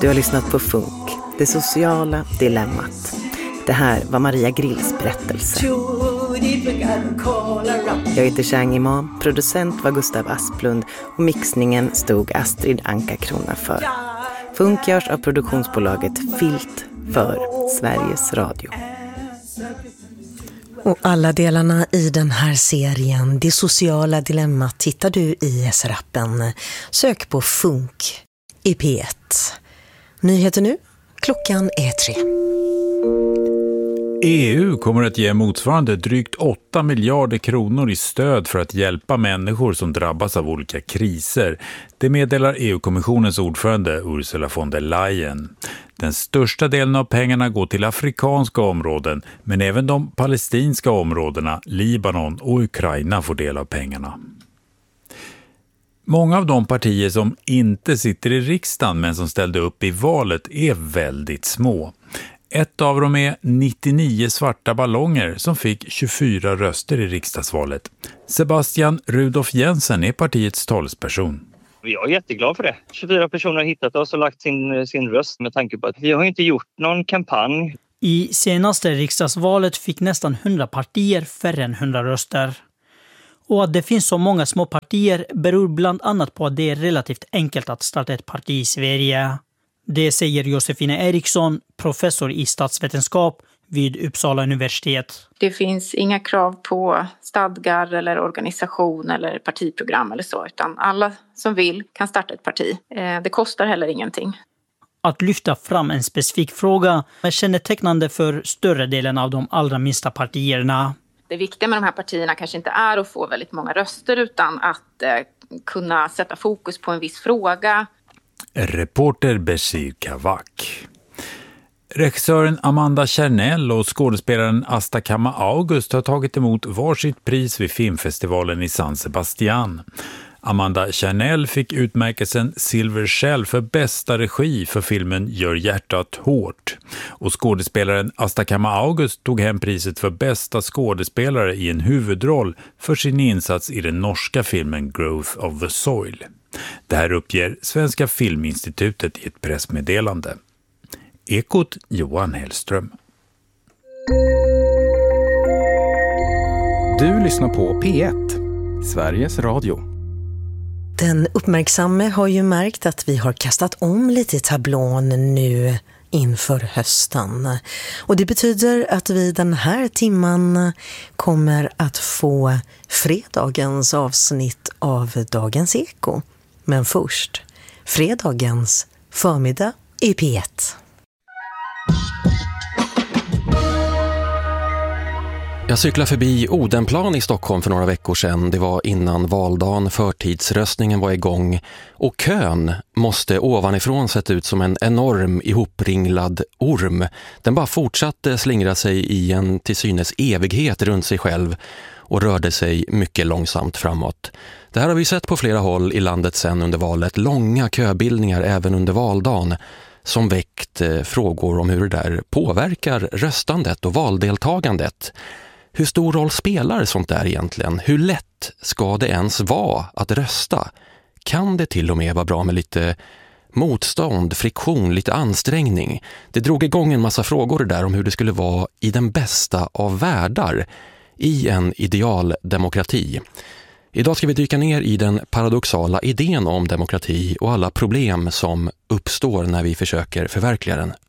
Du har lyssnat på Funk, det sociala dilemmat. Det här var Maria Grills berättelse. Jag heter Chang Imam, producent var Gustav Asplund och mixningen stod Astrid Anka-Krona för. Funk görs av produktionsbolaget Filt för Sveriges Radio. Och alla delarna i den här serien, det sociala dilemmat, hittar du i SR-appen. Sök på Funk i P1. Nyheter nu, klockan är 3. EU kommer att ge motsvarande drygt 8 miljarder kronor i stöd för att hjälpa människor som drabbas av olika kriser. Det meddelar EU-kommissionens ordförande Ursula von der Leyen. Den största delen av pengarna går till afrikanska områden, men även de palestinska områdena, Libanon och Ukraina får del av pengarna. Många av de partier som inte sitter i riksdagen men som ställde upp i valet är väldigt små. Ett av dem är 99 svarta ballonger som fick 24 röster i riksdagsvalet. Sebastian Rudolf Jensen är partiets talesperson. Jag är jätteglad för det. 24 personer har hittat oss och lagt sin röst med tanke på att vi har inte gjort någon kampanj. I senaste riksdagsvalet fick nästan 100 partier färre än 100 röster. Och att det finns så många små partier beror bland annat på att det är relativt enkelt att starta ett parti i Sverige. Det säger Josefina Eriksson, professor i statsvetenskap vid Uppsala universitet. Det finns inga krav på stadgar eller organisation eller partiprogram eller så, utan alla som vill kan starta ett parti. Det kostar heller ingenting. Att lyfta fram en specifik fråga är kännetecknande för större delen av de allra minsta partierna. Det viktiga med de här partierna kanske inte är att få väldigt många röster utan att kunna sätta fokus på en viss fråga. Reporter Bashir Kavak. Regissören Amanda Chernell och skådespelaren Asta Kama August har tagit emot varsitt pris vid filmfestivalen i San Sebastian. Amanda Chernell fick utmärkelsen Silver Shell för bästa regi för filmen Gör hjärtat hårt. Och skådespelaren Asta Kama August tog hem priset för bästa skådespelare i en huvudroll för sin insats i den norska filmen Growth of the Soil. Det här uppger Svenska Filminstitutet i ett pressmeddelande. Ekot Johan Hellström. Du lyssnar på P1, Sveriges Radio. Den uppmärksamme har ju märkt att vi har kastat om lite i tablån nu inför hösten. Och det betyder att vi den här timman kommer att få fredagens avsnitt av Dagens Eko. Men först, fredagens förmiddag i P1. Jag cyklade förbi Odenplan i Stockholm för några veckor sedan. Det var innan valdagen, förtidsröstningen var igång. Och kön måste ovanifrån sett ut som en enorm ihopringlad orm. Den bara fortsatte slingra sig i en till synes evighet runt sig själv och rörde sig mycket långsamt framåt. Det här har vi sett på flera håll i landet sedan under valet. Långa köbildningar även under valdagen som väckt frågor om hur det där påverkar röstandet och valdeltagandet. Hur stor roll spelar sånt där egentligen? Hur lätt ska det ens vara att rösta? Kan det till och med vara bra med lite motstånd, friktion, lite ansträngning? Det drog igång en massa frågor där om hur det skulle vara i den bästa av världar i en idealdemokrati. Idag ska vi dyka ner i den paradoxala idén om demokrati och alla problem som uppstår när vi försöker förverkliga den.